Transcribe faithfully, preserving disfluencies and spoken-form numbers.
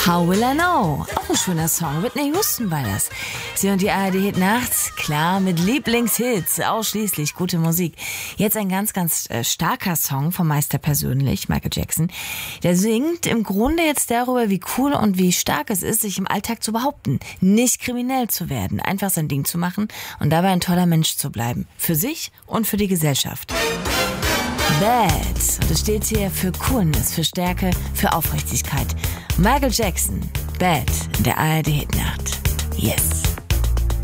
How Will I Know? Auch ein schöner Song. Whitney Houston war das. Sie und die A R D Hit Nacht, klar, mit Lieblingshits, ausschließlich gute Musik. Jetzt ein ganz, ganz äh, starker Song vom Meister persönlich, Michael Jackson. Der singt im Grunde jetzt darüber, wie cool und wie stark es ist, sich im Alltag zu behaupten. Nicht kriminell zu werden, einfach sein Ding zu machen und dabei ein toller Mensch zu bleiben. Für sich und für die Gesellschaft. Bad. Und es steht hier für Coolness, für Stärke, für Aufrichtigkeit. Michael Jackson, Bad, in der A R D Hit Nacht. Yes.